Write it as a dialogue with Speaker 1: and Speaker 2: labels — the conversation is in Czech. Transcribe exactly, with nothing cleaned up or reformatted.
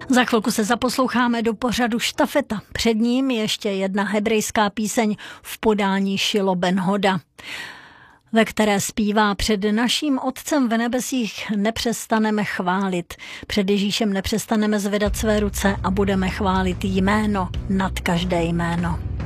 Speaker 1: Za chvilku se zaposloucháme do pořadu Štafeta. Před ním ještě jedna hebrejská píseň v podání Šilo Ben Hoda, ve které zpívá: před naším Otcem v nebesích nepřestaneme chválit, před Ježíšem nepřestaneme zvedat své ruce a budeme chválit jméno nad každé jméno.